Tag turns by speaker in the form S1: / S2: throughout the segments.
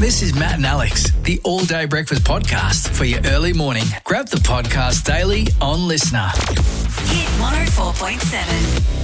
S1: This is Matt and Alex, the All Day Breakfast Podcast for your early morning. Grab the podcast daily on Listener.
S2: Hit 104.7.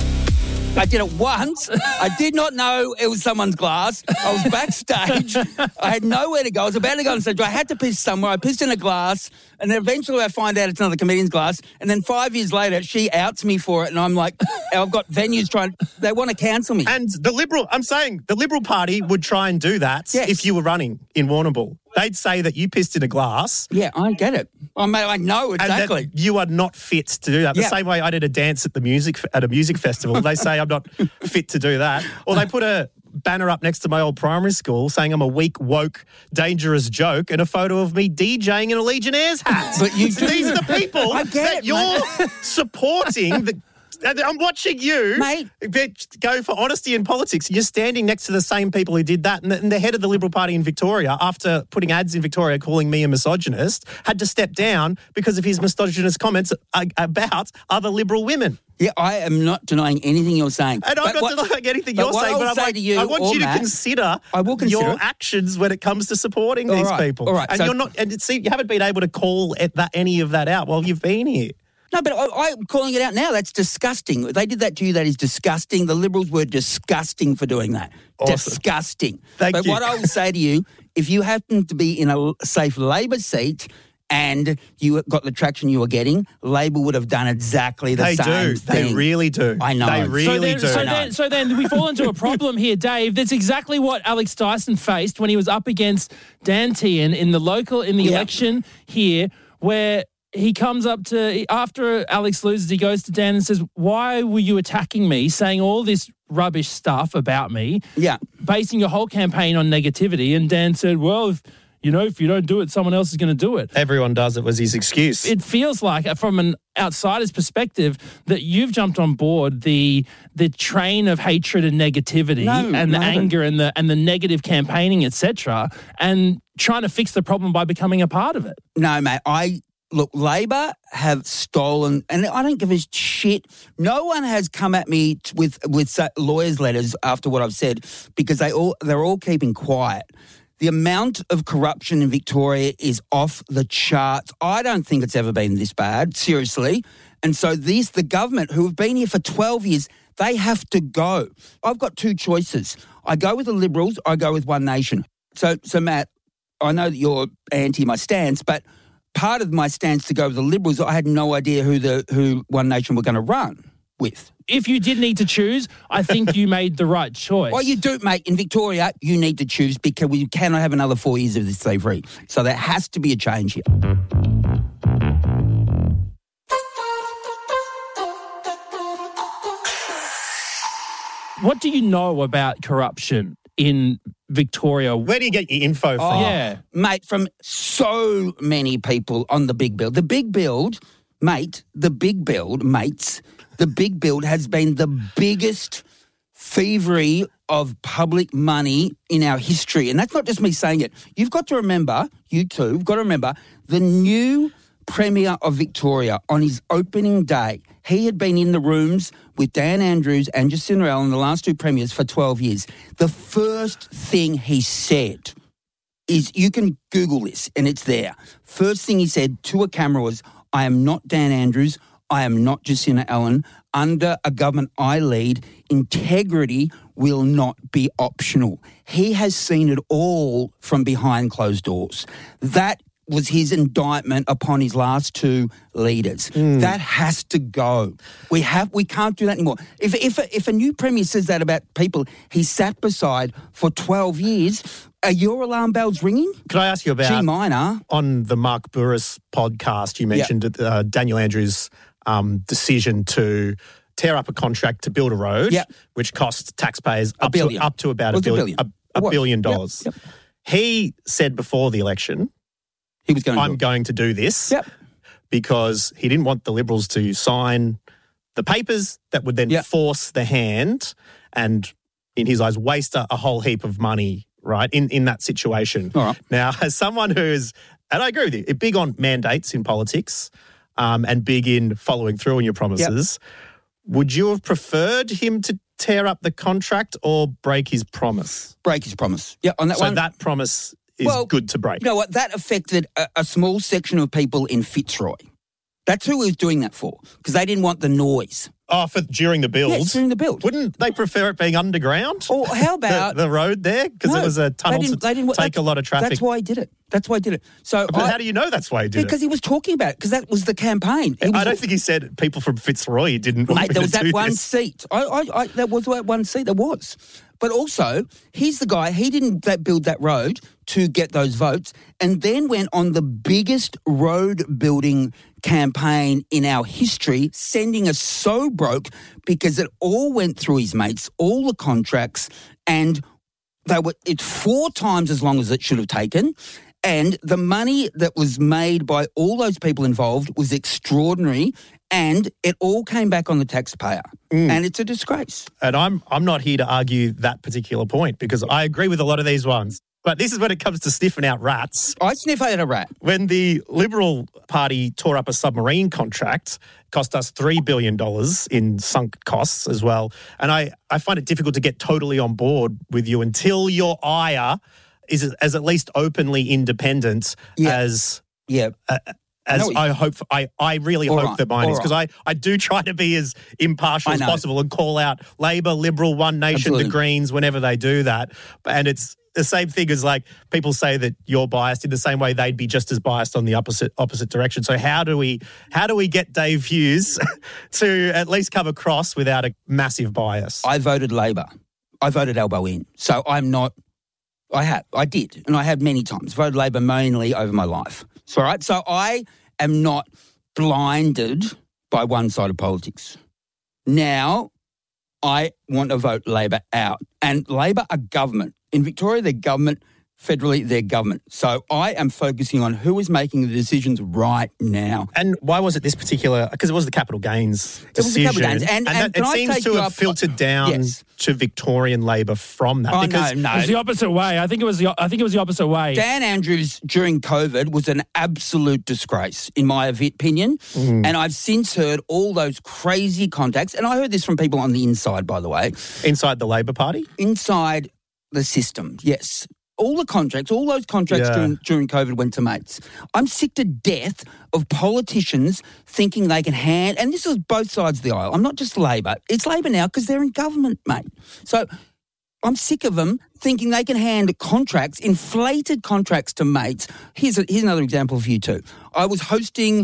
S3: I did it once. I did not know it was someone's glass. I was backstage. I had nowhere to go. I was about to go on stage. I had to piss somewhere. I pissed in a glass, and then eventually I find out it's another comedian's glass. And then 5 years later, she outs me for it, and I'm like, I've got venues they want to cancel me.
S4: And the Liberal Party would try and do that if you were running in Warrnambool. They'd say that you pissed in a glass.
S3: Yeah, I get it. I know exactly.
S4: And that you are not fit to do that. The same way I did a dance at a music festival. They say I'm not fit to do that. Or they put a banner up next to my old primary school saying I'm a weak, woke, dangerous joke and a photo of me DJing in a Legionnaires hat.
S3: But these
S4: are the people that you're supporting. I'm watching you,
S3: mate,
S4: go for honesty in politics. You're standing next to the same people who did that. And the head of the Liberal Party in Victoria, after putting ads in Victoria calling me a misogynist, had to step down because of his misogynist comments about other Liberal women.
S3: Yeah, I am not denying anything you're saying.
S4: And I'm not denying anything you're saying, but I want you to consider your actions when it comes to supporting these people.
S3: All right.
S4: And you haven't been able to call any of that out while you've been here.
S3: No, but I'm calling it out now. That's disgusting. They did that to you. That is disgusting. The Liberals were disgusting for doing that. Awesome. Disgusting.
S4: Thank you.
S3: But what I will say to you, if you happen to be in a safe Labor seat and you got the traction you were getting, Labor would have done exactly the same thing.
S4: They really do.
S3: I know.
S4: They really do.
S5: So then we fall into a problem here, Dave. That's exactly what Alex Dyson faced when he was up against Dan Tehan in the election here, where he comes up to, after Alex loses, he goes to Dan and says, why were you attacking me, saying all this rubbish stuff about me, basing your whole campaign on negativity? And Dan said, well, if you don't do it, someone else is going to do it.
S4: Everyone does it was his excuse.
S5: It feels like, from an outsider's perspective, that you've jumped on board the train of hatred and negativity and the anger and the negative campaigning, etc., and trying to fix the problem by becoming a part of it.
S3: No, mate, Look, Labor have stolen, and I don't give a shit. No one has come at me with lawyers' letters after what I've said because they're all keeping quiet. The amount of corruption in Victoria is off the charts. I don't think it's ever been this bad, seriously. And so the government, who have been here for 12 years, they have to go. I've got two choices. I go with the Liberals, I go with One Nation. So Matt, I know that you're anti my stance, but part of my stance to go with the Liberals, I had no idea who One Nation were going to run with.
S5: If you did need to choose, I think you made the right choice.
S3: Well, you do, mate. In Victoria, you need to choose because we cannot have another 4 years of this slavery. So there has to be a change here.
S5: What do you know about corruption in Victoria?
S4: Where do you get your info from?
S5: Yeah.
S3: Mate, from so many people on the big build. The big build, mates, the big build has been the biggest thievery of public money in our history. And that's not just me saying it. You've got to remember, the new Premier of Victoria, on his opening day, he had been in the rooms with Dan Andrews and Jacinda Allen, the last two premiers, for 12 years. The first thing he said is, you can Google this and it's there. First thing he said to a camera was, I am not Dan Andrews, I am not Jacinda Allen. Under a government I lead, integrity will not be optional. He has seen it all from behind closed doors. That was his indictment upon his last two leaders. That has to go. We can't do that anymore. If a new premier says that about people he sat beside for 12 years, are your alarm bells ringing?
S4: Could I ask you about...
S3: G minor.
S4: On the Mark Burris podcast, you mentioned Daniel Andrews' decision to tear up a contract to build a road, which cost taxpayers up to about $1 billion. Yep. He said before the election, I'm going to do this because he didn't want the Liberals to sign the papers that would then force the hand and, in his eyes, waste a whole heap of money, right, in that situation.
S3: All right.
S4: Now, as someone who's, and I agree with you, big on mandates in politics and big in following through on your promises, would you have preferred him to tear up the contract or break his promise?
S3: Break his promise. Yeah, on that one.
S4: So that promise good to break.
S3: You know what? That affected a small section of people in Fitzroy. That's who he was doing that for, because they didn't want the noise.
S4: Oh, during the build?
S3: Yes, during the build.
S4: Wouldn't they prefer it being underground?
S3: Or how about...
S4: the road there? Because it was a tunnel to take a lot of traffic.
S3: That's why he did it. So
S4: but how do you know that's why he did it?
S3: Because he was talking about it, because that was the campaign.
S4: I don't think he said people from Fitzroy didn't want
S3: there was
S4: to
S3: that
S4: do
S3: one
S4: this.
S3: seat. There was that one seat. There was. But also, he's the guy, he didn't build that road to get those votes, and then went on the biggest road building campaign in our history, sending us so broke because it all went through his mates, all the contracts, and it's 4 times as long as it should have taken. And the money that was made by all those people involved was extraordinary, and it all came back on the taxpayer. And it's a disgrace.
S4: And I'm not here to argue that particular point, because I agree with a lot of these ones. But this is when it comes to sniffing out rats.
S3: I sniff out a rat.
S4: When the Liberal Party tore up a submarine contract, cost us $3 billion in sunk costs as well. And I find it difficult to get totally on board with you until your ire is as at least openly independent as I hope. I really hope that mine is, because I do try to be as impartial as possible and call out Labor, Liberal, One Nation, the Greens whenever they do that. And it's the same thing as, like, people say that you're biased in the same way they'd be just as biased on the opposite direction. So how do we get Dave Hughes to at least come across without a massive bias?
S3: I voted Labor. I voted Albo in. So I'm not. I did, and I have many times voted Labor mainly over my life. So, right? So I am not blinded by one side of politics. Now, I want to vote Labor out. And Labor are government. In Victoria, they're government. Federally, they're government. So I am focusing on who is making the decisions right now.
S4: And why was it this particular? Because it was the capital gains decision. It was the capital gains. And it seems to have filtered down to Victorian Labor from that.
S3: Oh, no.
S5: It was the opposite way. I think it was the opposite way.
S3: Dan Andrews during COVID was an absolute disgrace, in my opinion. And I've since heard all those crazy contacts. And I heard this from people on the inside, by the way. Inside
S4: the Labor Party?
S3: Inside the system, yes. All those contracts during COVID went to mates. I'm sick to death of politicians thinking they can and this is both sides of the aisle. I'm not just Labor. It's Labor now because they're in government, mate. So I'm sick of them thinking they can hand contracts, inflated contracts to mates. Here's another example for you too. I was hosting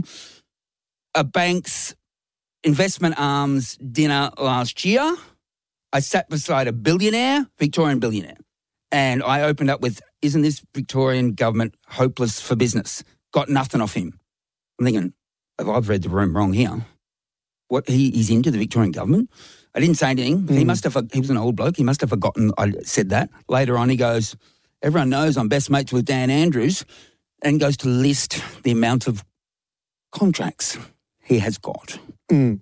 S3: a bank's investment arms dinner last year. I sat beside a Victorian billionaire. And I opened up with, isn't this Victorian government hopeless for business? Got nothing off him. I'm thinking, if I've read the room wrong here, what he's into the Victorian government? I didn't say anything. He was an old bloke. He must have forgotten I said that. Later on, he goes, everyone knows I'm best mates with Dan Andrews, and goes to list the amount of contracts he has got. You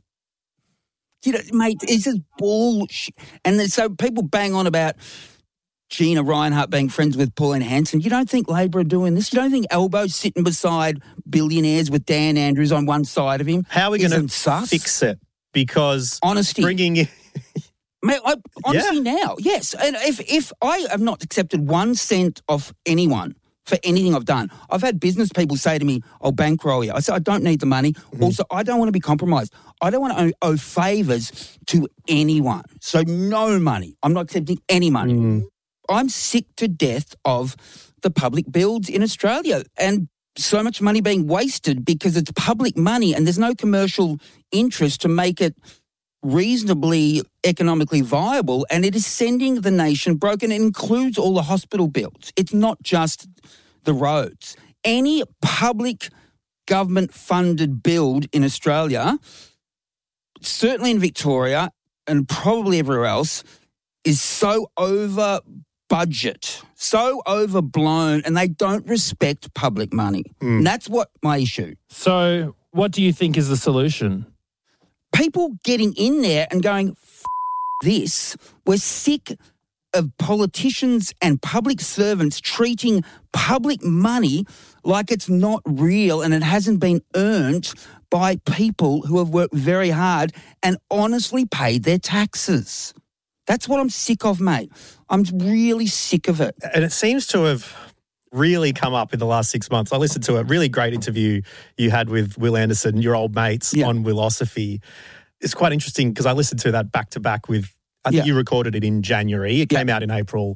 S3: know, mate, it's just bullshit. And so people bang on about Gina Reinhart being friends with Pauline Hanson. You don't think Labor are doing this? You don't think Albo's sitting beside billionaires with Dan Andrews on one side of him?
S4: How are we going to fix it? Because
S3: honesty.
S4: Bringing in...
S3: Mate, honestly now, yes. And if I have not accepted 1 cent off anyone for anything I've done, I've had business people say to me, I'll bankroll you. I said, I don't need the money. Also, I don't want to be compromised. I don't want to owe favours to anyone. So no money. I'm not accepting any money. I'm sick to death of the public builds in Australia and so much money being wasted because it's public money and there's no commercial interest to make it reasonably economically viable, and it is sending the nation broken. It includes all the hospital builds. It's not just the roads. Any public government-funded build in Australia, certainly in Victoria and probably everywhere else, is so over budget, so overblown, and they don't respect public money. And that's what my issue.
S5: So what do you think is the solution?
S3: People getting in there and going, this. We're sick of politicians and public servants treating public money like it's not real and it hasn't been earned by people who have worked very hard and honestly paid their taxes. That's what I'm sick of, mate. I'm really sick of it.
S4: And it seems to have really come up in the last 6 months. I listened to a really great interview you had with Will Anderson, your old mates, on Willosophy. It's quite interesting because I listened to that back to back with, I think you recorded it in January. It came out in April.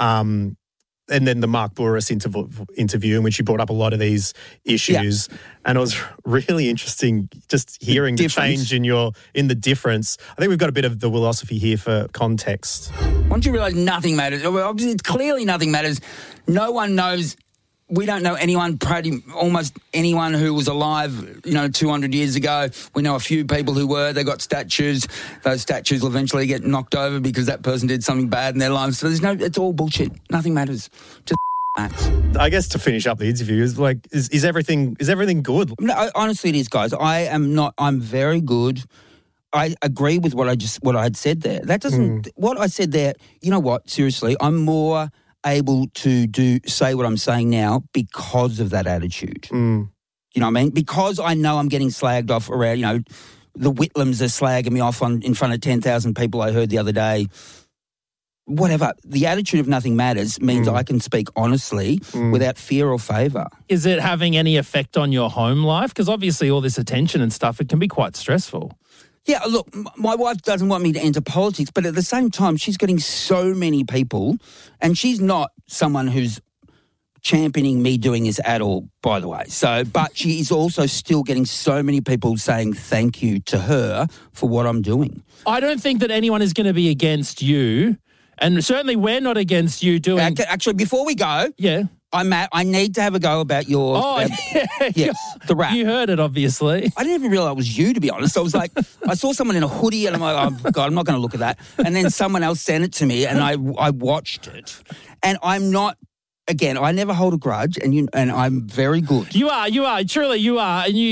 S4: And then the Mark Bouris interview in which you brought up a lot of these issues. Yeah. And it was really interesting just hearing the change in the difference. I think we've got a bit of the Willosophy here for context.
S3: Once you realise nothing matters, obviously clearly nothing matters. No one knows. We don't know anyone, almost anyone who was alive, 200 years ago. We know a few people who were. They got statues. Those statues will eventually get knocked over because that person did something bad in their lives. So it's all bullshit. Nothing matters. Just facts.
S4: I guess to finish up the interview is everything good?
S3: No, honestly, it is, guys. I'm very good. I agree with what I had said there. That doesn't, what I said there, you know what, seriously, I'm more able to say what I'm saying now because of that attitude. You know what I mean? Because I know I'm getting slagged off around, the Whitlams are slagging me off in front of 10,000 people I heard the other day. Whatever. The attitude of nothing matters means I can speak honestly without fear or favour.
S5: Is it having any effect on your home life? Because obviously all this attention and stuff, it can be quite stressful.
S3: Yeah, look, my wife doesn't want me to enter politics, but at the same time, she's getting so many people, and she's not someone who's championing me doing this at all, by the way. But she is also still getting so many people saying thank you to her for what I'm doing.
S5: I don't think that anyone is going to be against you, and certainly we're not against you doing...
S3: Actually, before we go...
S5: Yeah.
S3: I need to have a go about your... yes, the rap.
S5: You heard it, obviously.
S3: I didn't even realise it was you, to be honest. I was like, I saw someone in a hoodie and I'm like, oh, God, I'm not going to look at that. And then someone else sent it to me and I watched it. And I'm not... Again, I never hold a grudge, and I'm very good.
S5: You are, truly you are, and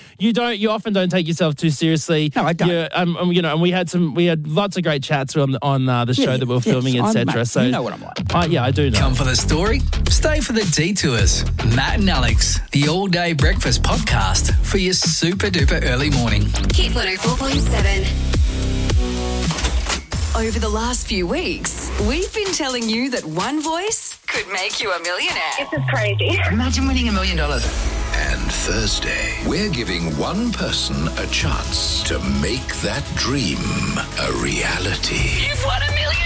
S5: you often don't take yourself too seriously.
S3: No, I don't.
S5: And we had lots of great chats on the show that we were filming, etc. So
S3: you know what I'm like.
S5: I do know.
S1: Come for the story, stay for the detours. Matt and Alex, the All Day Breakfast podcast for your super duper early morning.
S2: Hit 104.7. Over the last few weeks, we've been telling you that one voice could make you a millionaire.
S6: This is crazy.
S1: Imagine winning $1 million.
S7: And Thursday, we're giving one person a chance to make that dream a reality.
S2: You've won $1 million!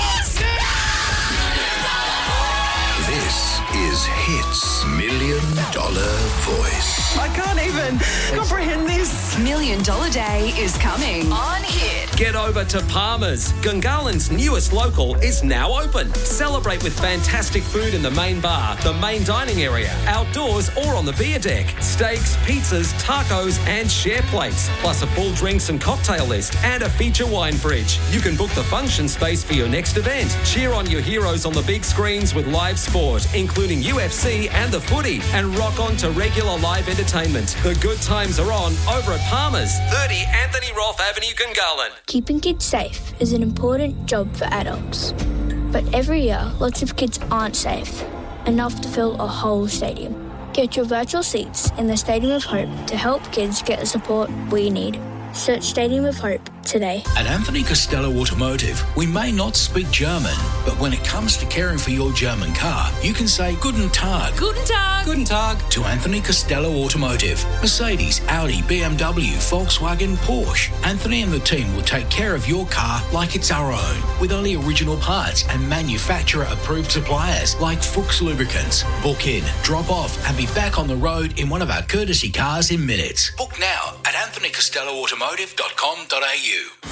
S7: This is Hit's $1 Million Voice.
S8: I can't even comprehend this.
S2: $1 Million Day is coming on Hit.
S9: Get over to Palmer's. Gungahlin's newest local is now open. Celebrate with fantastic food in the main bar, the main dining area, outdoors or on the beer deck. Steaks, pizzas, tacos and share plates. Plus a full drinks and cocktail list and a feature wine fridge. You can book the function space for your next event. Cheer on your heroes on the big screens with live sport, including UFC and the footy, and rock on to regular live entertainment. The good times are on over at Palmer's, 30 Anthony Roth Avenue, Gungahlin.
S10: Keeping kids safe is an important job for adults. But every year, lots of kids aren't safe, enough to fill a whole stadium. Get your virtual seats in the Stadium of Hope to help kids get the support we need. Search Stadium of Hope today.
S11: At Anthony Costello Automotive, we may not speak German, but when it comes to caring for your German car, you can say Guten Tag.
S2: Guten Tag.
S11: Guten Tag to Anthony Costello Automotive. Mercedes, Audi, BMW, Volkswagen, Porsche. Anthony and the team will take care of your car like it's our own, with only original parts and manufacturer-approved suppliers like Fuchs Lubricants. Book in, drop off, and be back on the road in one of our courtesy cars in minutes. Book now at anthonycostelloautomotive.com.au.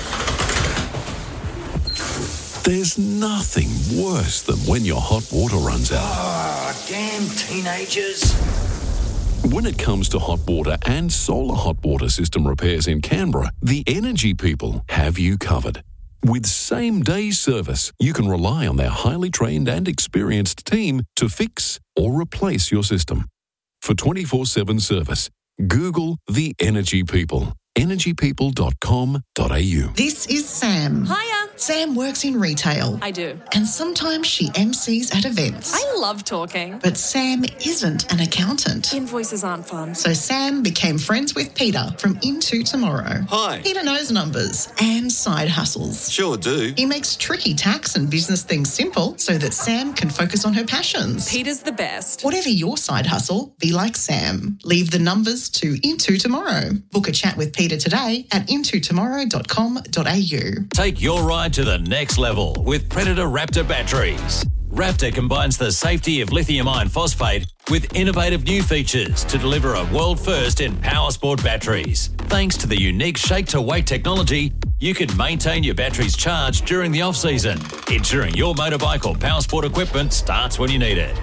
S12: There's nothing worse than when your hot water runs out.
S11: Oh, damn teenagers.
S12: When it comes to hot water and solar hot water system repairs in Canberra, the Energy People have you covered. With same-day service, you can rely on their highly trained and experienced team to fix or replace your system. For 24/7 service, Google the Energy People. energypeople.com.au.
S8: This is Sam.
S2: Hiya.
S8: Sam works in retail.
S2: I do.
S8: And sometimes she MCs at events.
S2: I love talking.
S8: But Sam isn't an accountant.
S2: Invoices aren't fun.
S8: So Sam became friends with Peter from Into Tomorrow.
S6: Hi.
S8: Peter knows numbers and side hustles.
S6: Sure do.
S8: He makes tricky tax and business things simple so that Sam can focus on her passions.
S2: Peter's the best.
S8: Whatever your side hustle, be like Sam. Leave the numbers to Into Tomorrow. Book a chat with Peter today at intotomorrow.com.au.
S13: Take your ride to the next level with Predator Raptor batteries. Raptor combines the safety of lithium iron phosphate with innovative new features to deliver a world first in power sport batteries. Thanks to the unique shake-to-weight technology, you can maintain your batteries charged during the off-season, ensuring your motorbike or power sport equipment starts when you need it.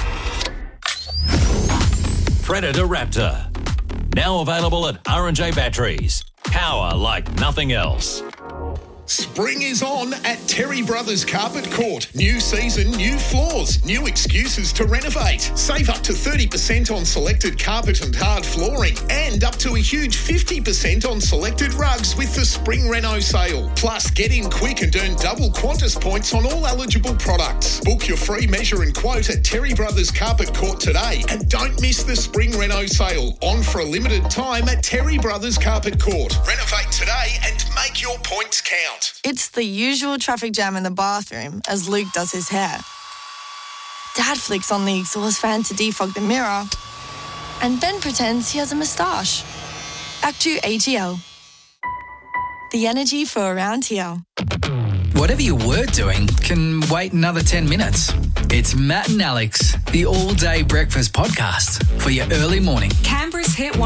S13: Predator Raptor. Now available at R&J Batteries. Power like nothing else.
S14: Spring is on at Terry Brothers Carpet Court. New season, new floors, new excuses to renovate. Save up to 30% on selected carpet and hard flooring and up to a huge 50% on selected rugs with the Spring Reno sale. Plus, get in quick and earn double Qantas points on all eligible products. Book your free measure and quote at Terry Brothers Carpet Court today and don't miss the Spring Reno sale. On for a limited time at Terry Brothers Carpet Court. Renovate today and make your points count.
S15: It's the usual traffic jam in the bathroom as Luke does his hair. Dad flicks on the exhaust fan to defog the mirror, and Ben pretends he has a moustache. Act 2 AGL. The energy for around here.
S1: Whatever you were doing can wait another 10 minutes. It's Matt and Alex, the all-day breakfast podcast for your early morning.
S2: Canberra's Hit